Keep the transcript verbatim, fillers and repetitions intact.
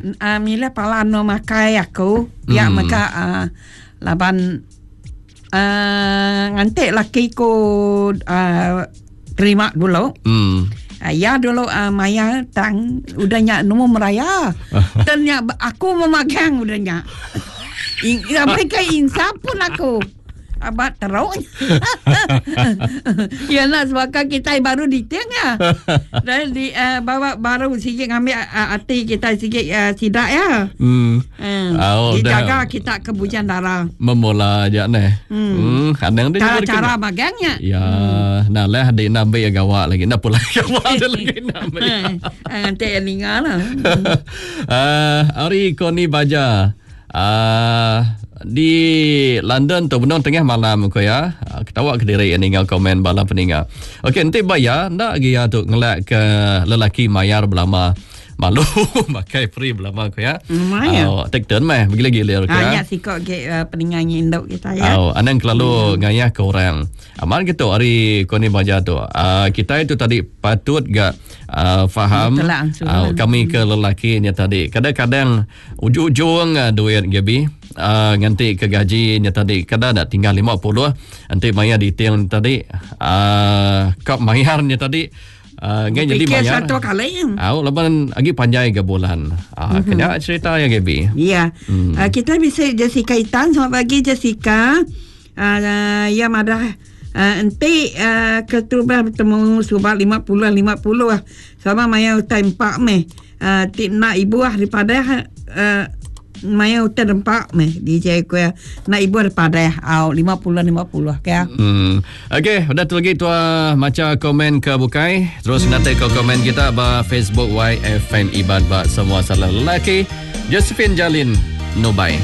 uh, mila pala no makai aku ya Hmm. maka uh, laban uh, ngantek laki ko uh, terima dulu. Hmm. Uh, ya dulu uh, Maya tang udahnya nombor meraya. Ternyata aku memegang udahnya. In, mereka insaf pun aku. Abad teruk. Ya nak sebab kita baru di tengah. Dan di uh, bawa baru sikit ambil uh, hati kita sikit uh, sidak ya. Hmm. Hmm. Oh, Dijaga dah. kita kebujan darah. Memula aja nih. Hmm. Kadang dia Cara-cara magangnya. Ya, hmm. nah lah adik nabi ya gawak lagi. Nak pula gawak ada lagi nabi. Nanti elinga lah. Ah, Ari Koni Baja. Ah, di London tu benar tengah malam ko ya. Kita awak kediri tinggal komen bala peninga. Okey, nanti bayar ndak lagi ya tu ngelak ke lelaki mayar belama. Malu pakai free belama ko ya. Lumayan. Oh, take turn meh bagi lagi lir ko ya. Banyak sih kok ke uh, peninganya induk kita ya. Oh, anang selalu hmm. ngayah ke orang. Aman gitu hari Koni Baja tu. Uh, kita itu tadi patut gak uh, faham uh, kami ke lelakinya tadi. Kadang-kadang ujung-ujung uh, duit gabi uh, nganti ke gajinya tadi. Kadang nak tinggal lima puluh nanti maya detail tadi uh, kap mayarnya tadi. Uh, jadi bayar satu kali ya. Ah, lepas lagi panjang ke bulan. Ah, mm-hmm. Kena cerita ya Gaby. Ya. Hmm. Uh, kita bisa Jessica Itan. Selamat pagi Jessica. Uh, ya madah uh, nanti uh, ketua bertemu subak lima puluh lima puluh sama maya utai empat meh. Uh, tip nak ibu ah daripada uh, maya utai empat meh D J ku ya. Nak ibu daripada au lima puluh lima puluh ya. Hmm. Okey, udah tu lagi tua macam komen ke bukai. Terus hmm. nanti ke komen kita ba Facebook Y F M Ibad ba semua salah lelaki. Josephine Jalin Nubai.